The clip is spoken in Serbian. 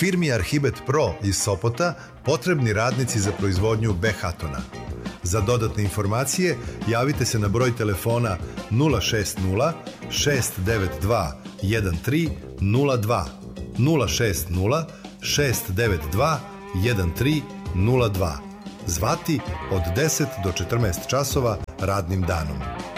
firmi Arhibet Pro iz Sopota potrebni radnici za proizvodnju Behatona. Za dodatne informacije javite se na broj telefona 060 692 1302 060 692 1302. Zvati od 10 do 14 časova radnim danom.